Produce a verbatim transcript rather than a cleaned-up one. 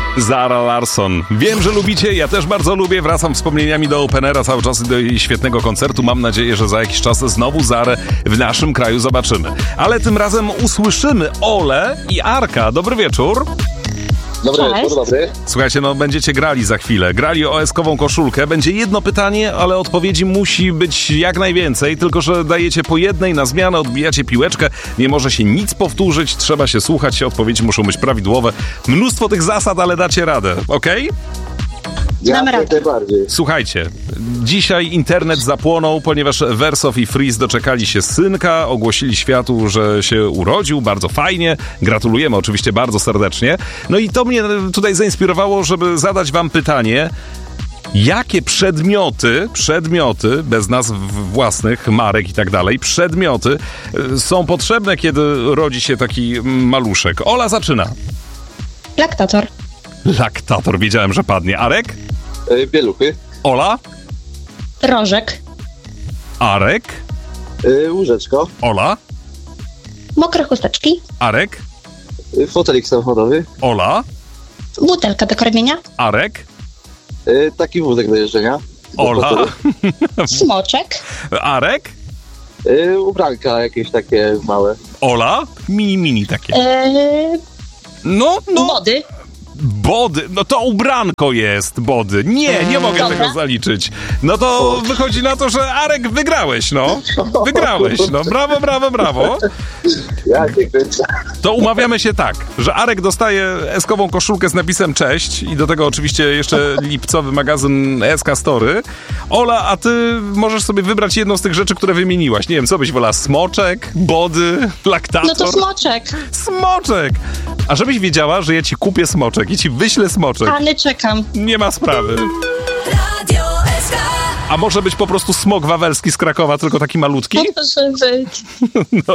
Zara Larsson. Wiem, że lubicie, ja też bardzo lubię. Wracam wspomnieniami do Openera cały czas do jej świetnego koncertu. Mam nadzieję, że za jakiś czas znowu Zarę w naszym kraju zobaczymy. Ale tym razem usłyszymy Olę i Arka. Dobry wieczór. Dobry wieczór, dobry. Słuchajcie, no będziecie grali za chwilę. Grali o eskową koszulkę. Będzie jedno pytanie, ale odpowiedzi musi być jak najwięcej, tylko że dajecie po jednej na zmianę, odbijacie piłeczkę. Nie może się nic powtórzyć, trzeba się słuchać, odpowiedzi muszą być prawidłowe. Mnóstwo tych zasad, ale dacie radę, okej? Okay? Ja jak najbardziej. Słuchajcie, dzisiaj internet zapłonął, ponieważ Wersow i Freeze doczekali się synka, ogłosili światu, że się urodził, bardzo fajnie, gratulujemy oczywiście bardzo serdecznie. No i to mnie tutaj zainspirowało, żeby zadać wam pytanie, jakie przedmioty, przedmioty, bez nazw własnych, marek i tak dalej, przedmioty są potrzebne, kiedy rodzi się taki maluszek? Ola zaczyna. Laktator. Laktator, wiedziałem, że padnie. Arek? Yy, Bieluchy. Ola? Rożek. Arek? Yy, łóżeczko. Ola? Mokre chusteczki. Arek? Yy, fotelik samochodowy. Ola? Butelka do karmienia. Arek? Yy, taki wózek do jeżdżenia. Do Ola? fotoru. Smoczek. Arek? Yy, ubranka jakieś takie małe. Ola? Mini, mini takie. Eee, No, no. Body. Body. No to ubranko jest, body. Nie, nie mogę Dobra. tego zaliczyć. No to wychodzi na to, że Arek wygrałeś, no. Wygrałeś, no. Brawo, brawo, brawo. Ja się kręcę. To umawiamy się tak, że Arek dostaje eskową koszulkę z napisem cześć i do tego oczywiście jeszcze lipcowy magazyn S K Story. Ola, a ty możesz sobie wybrać jedną z tych rzeczy, które wymieniłaś. Nie wiem, co byś wolała? Smoczek, body, laktator? No to smoczek. Smoczek! A żebyś wiedziała, że ja ci kupię smoczek i ci wyślę smoczek. Any czekam. Nie ma sprawy. Radio S K. A może być po prostu smok wawelski z Krakowa, tylko taki malutki? Może być. No